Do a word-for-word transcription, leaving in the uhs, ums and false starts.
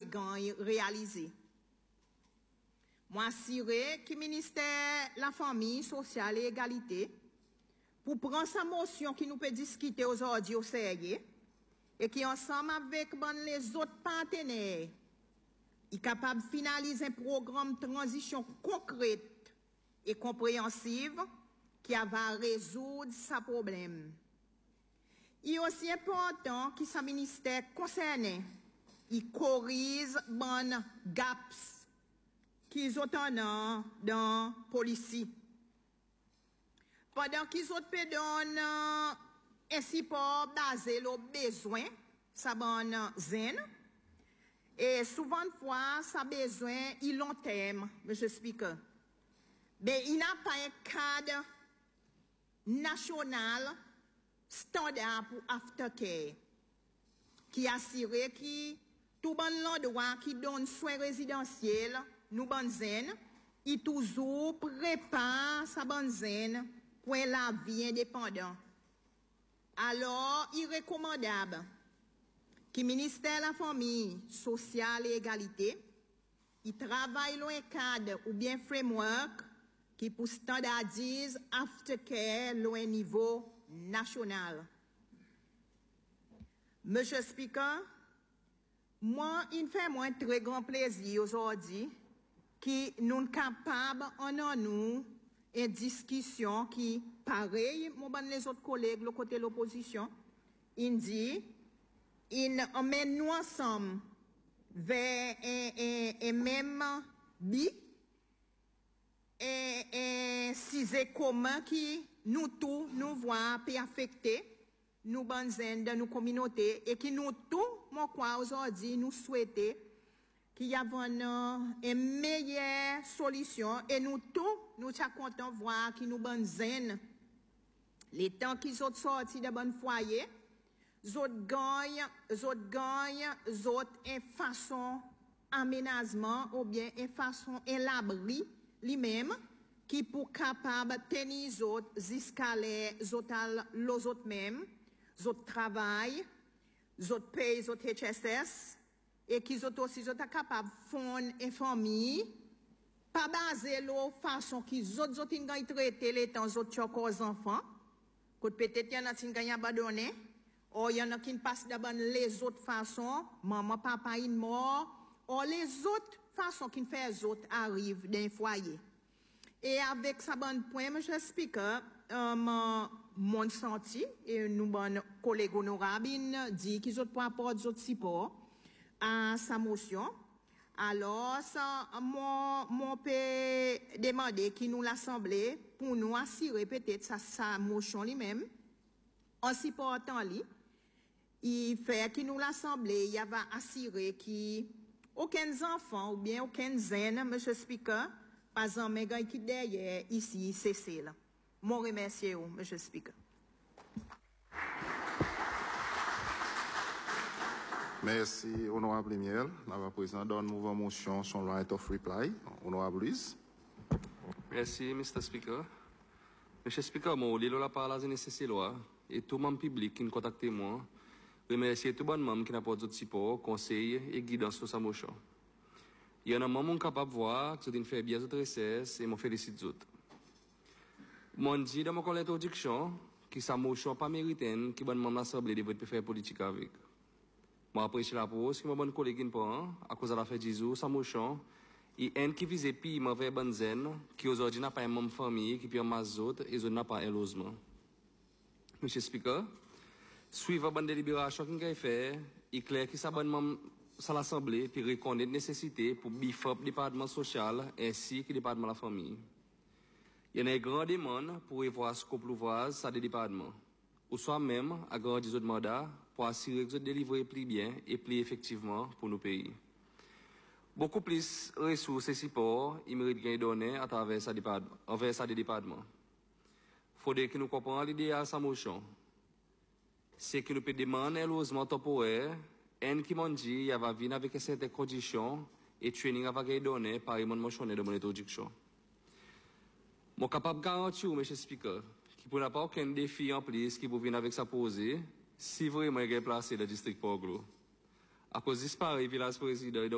gang réalisé. Moi assuré que le ministère de la Famille, Sociale et Égalité, pour prendre sa motion qui nous peut discuter aujourd'hui au C R I, et qui ensemble avec bon, les autres partenaires, est capable de finaliser un programme de transition concrète et compréhensive qui va résoudre ce problème. Il est aussi important que ce ministère concerné il corrige bon gaps qu'ils ont dans la police. Pendant qu'ils ont donné un support basé sur besoin, ça bon zen. Et souvent de fois, ça besoin, il long terme, monsieur le Speaker. Mais il n'a pas un cadre national standard pour aftercare qui assure que tout bon l'endroit qui donne soins résidentiels, nous bon zen, il toujours prépare sa bonne zen pour la vie indépendante. Alors, il est recommandable que le ministère de la Famille, Sociale et Égalité, il travaille dans un cadre ou bien framework qui pour standardiser aftercare à un niveau national. Monsieur le Speaker, moi, il fait moi un très grand plaisir aujourd'hui que nous sommes capables, en nous, une discussion qui, pareil, moi, les autres collègues, le côté de l'opposition, ils disent, ils emmènent nous ensemble vers un, un, un même but, et un sujet commun qui nous tous nous voit et affecter nous bonnes de nos communautés et qui nous tous, moi quoi aujourd'hui, nous souhaitons qu'il y ait une, une meilleure solution et nous tous, nous sommes contents de voir que nous bonnes zen, les temps qui sont sortis de bon foyer, autres gagnent, autres gagnent, autres une façon aménagement ou bien une façon l'abri lui-même qui pour capable tenir les autres jusqu'à les autres les autres mêmes, les autres travail, les autres payent les autres H S S et qui sont aussi capables de fondre une famille pas basé la façon qu'ils autres autres gagnent traiter les temps autres aux enfants que peut-être y en a qui gagnent abandonné ou y en a qui passent d'abord les autres façons maman papa est mort ou les autres façons qui fait les autres arrivent dans un foyer. Et avec sa bonne point, monsieur le Speaker, euh, mon senti, et nous, bon collègues honorables, dit qu'ils ont pour apporter d'autres supports à sa motion. Alors, ça, mon, mon peut demander qui nous l'assemblée pour nous assurer peut-être sa, sa motion lui-même, en supportant lui, il fait que nous l'assemblée, il va assurer qu'aucun enfant ou bien aucun zen, monsieur le Speaker, pas exemple, mais qui derrière ici, c'est là. Je remercie vous, monsieur le Speaker. Merci, honorable Miel. La présidente donne mouvement motion son right of reply. Honorable Louise. Merci, mister Speaker. Monsieur le Speaker, moi, je la parole à nécessaire et tout le monde public qui nous contacte moi. Remercier tout le monde qui n'a pas de support, conseil et guidance sur sa motion. Il y a un moment capable de voir que c'est une fait bien de recesse et je félicite tout. Moi, je dis dans mon introduction que sa motion pas mérité que bon membre l'Assemblée devrait faire politique avec. Moi, apprécie la pause que mon bon collègue pas à cause de la fête d'Isou, sa motion, et un qui vise puis mauvais bonne zen, qui aujourd'hui n'a pas une même famille, qui peut en autres et n'a pas un logement. Monsieur le Speaker, suivant la bonne délibération qu'il a fait, il est clair que sa bonne membre à l'Assemblée puis reconnaître la nécessité pour bifop le département social ainsi que le département de la famille. Il y a une grande demande pour revoir ce qu'on pouvoir ça des départements, ou soit même agrandir les mandats pour assurer que nous délivrons plus bien et plus effectivement pour nos pays. Beaucoup plus de ressources et supports, ils méritent de donner à travers ce département, envers ce département. Il faudrait que nous comprenions l'idéal de sa motion. C'est que nous pouvons demander un logement temporaire. Un qui m'a dit, il va venir avec certaines conditions et training avec les données par mon mentionné de mon introduction. Je suis capable de garantir, monsieur le Speaker, qu'il n'y a pas aucun défi en plus qui peut venir avec sa posée si vraiment il est placé dans le district Poglo. À cause de ce village président